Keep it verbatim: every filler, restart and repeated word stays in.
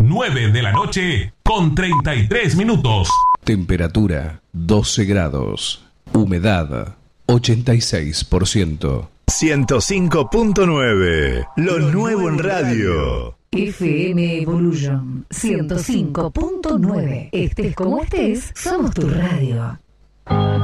nueve de la noche con treinta y tres minutos. Temperatura doce grados. Humedad ochenta y seis por ciento. ciento cinco punto nueve. Lo, Lo nuevo en radio. F M Evolution ciento cinco punto nueve. Estés como estés, somos tu radio.